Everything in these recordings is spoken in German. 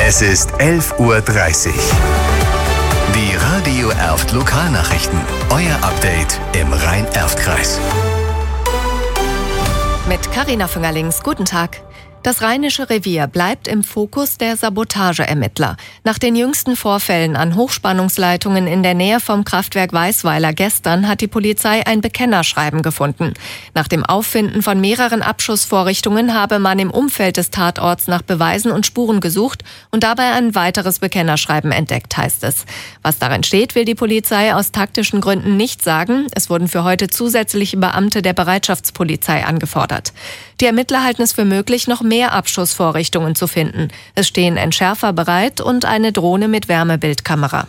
Es ist 11:30 Uhr. Die Radio Erft Lokalnachrichten. Euer Update im Rhein-Erft-Kreis. Mit Carina Füngerlings, guten Tag. Das Rheinische Revier bleibt im Fokus der Sabotageermittler. Nach den jüngsten Vorfällen an Hochspannungsleitungen in der Nähe vom Kraftwerk Weißweiler gestern hat die Polizei ein Bekennerschreiben gefunden. Nach dem Auffinden von mehreren Abschussvorrichtungen habe man im Umfeld des Tatorts nach Beweisen und Spuren gesucht und dabei ein weiteres Bekennerschreiben entdeckt, heißt es. Was darin steht, will die Polizei aus taktischen Gründen nicht sagen. Es wurden für heute zusätzliche Beamte der Bereitschaftspolizei angefordert. Die Ermittler halten es für möglich, noch mehr Abschussvorrichtungen zu finden. Es stehen Entschärfer bereit und eine Drohne mit Wärmebildkamera.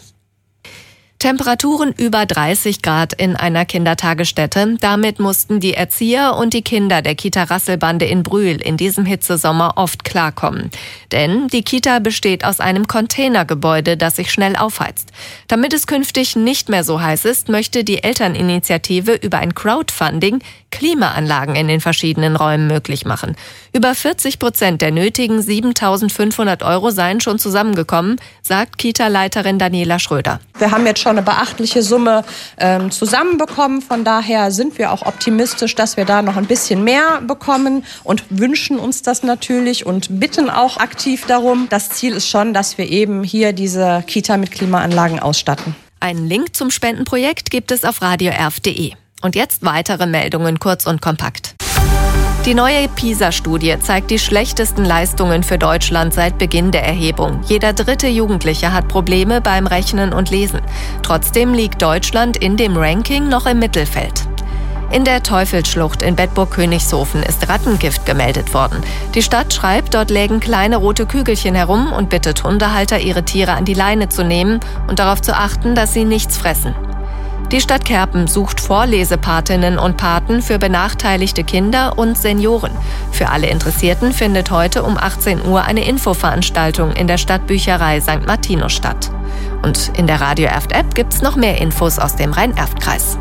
Temperaturen über 30 Grad in einer Kindertagesstätte. Damit mussten die Erzieher und die Kinder der Kita Rasselbande in Brühl in diesem Hitzesommer oft klarkommen. Denn die Kita besteht aus einem Containergebäude, das sich schnell aufheizt. Damit es künftig nicht mehr so heiß ist, möchte die Elterninitiative über ein Crowdfunding Klimaanlagen in den verschiedenen Räumen möglich machen. Über 40% der nötigen 7.500 € seien schon zusammengekommen, sagt Kita-Leiterin Daniela Schröder. Wir haben jetzt schon eine beachtliche Summe zusammenbekommen. Von daher sind wir auch optimistisch, dass wir da noch ein bisschen mehr bekommen und wünschen uns das natürlich und bitten auch aktiv darum. Das Ziel ist schon, dass wir eben hier diese Kita mit Klimaanlagen ausstatten. Einen Link zum Spendenprojekt gibt es auf radioerf.de. Und jetzt weitere Meldungen, kurz und kompakt. Die neue PISA-Studie zeigt die schlechtesten Leistungen für Deutschland seit Beginn der Erhebung. Jeder dritte Jugendliche hat Probleme beim Rechnen und Lesen. Trotzdem liegt Deutschland in dem Ranking noch im Mittelfeld. In der Teufelsschlucht in Bedburg-Königshofen ist Rattengift gemeldet worden. Die Stadt schreibt, dort lägen kleine rote Kügelchen herum und bittet Hundehalter, ihre Tiere an die Leine zu nehmen und darauf zu achten, dass sie nichts fressen. Die Stadt Kerpen sucht Vorlesepatinnen und Paten für benachteiligte Kinder und Senioren. Für alle Interessierten findet heute um 18 Uhr eine Infoveranstaltung in der Stadtbücherei St. Martinus statt. Und in der Radio Erft-App gibt's noch mehr Infos aus dem Rhein-Erft-Kreis.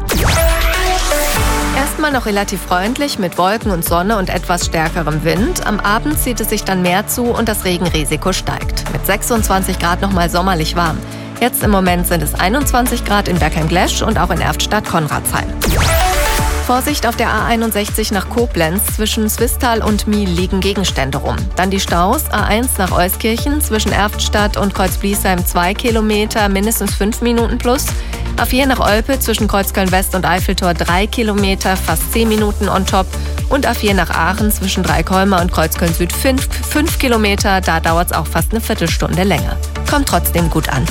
Erstmal noch relativ freundlich mit Wolken und Sonne und etwas stärkerem Wind. Am Abend zieht es sich dann mehr zu und das Regenrisiko steigt. Mit 26 Grad nochmal sommerlich warm. Jetzt im Moment sind es 21 Grad in Bergheim-Glesch und auch in Erftstadt-Konradsheim. Vorsicht auf der A61 nach Koblenz. Zwischen Swisttal und Miel liegen Gegenstände rum. Dann die Staus. A1 nach Euskirchen zwischen Erftstadt und Kreuzbliesheim 2 Kilometer, mindestens 5 Minuten plus. A4 nach Olpe zwischen Kreuzköln-West und Eiffeltor 3 Kilometer, fast 10 Minuten on top. Und A4 nach Aachen zwischen Dreikolmer und Kreuzköln-Süd 5 Kilometer, da dauert es auch fast eine Viertelstunde länger. Kommt trotzdem gut an.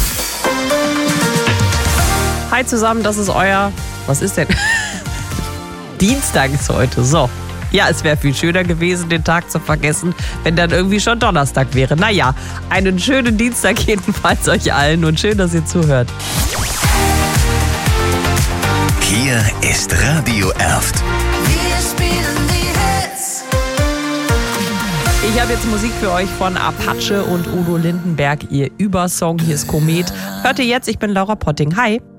Hi zusammen, das ist euer... Was ist denn? Dienstag ist heute, so. Ja, es wäre viel schöner gewesen, den Tag zu vergessen, wenn dann irgendwie schon Donnerstag wäre. Naja, einen schönen Dienstag jedenfalls euch allen und schön, dass ihr zuhört. Hier ist Radio Erft. Wir spielen die Hits. Ich habe jetzt Musik für euch von Apache und Udo Lindenberg, ihr Übersong. Hier ist Komet. Hört ihr jetzt, ich bin Laura Potting. Hi.